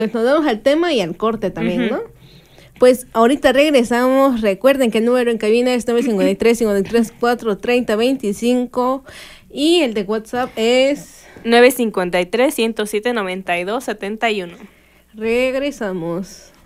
Pues nos vamos al tema y al corte también, Ujú. ¿no? Pues ahorita regresamos. Recuerden que el número en cabina es 953-534-3025 y el de WhatsApp es... 953-107-92-71. Regresamos.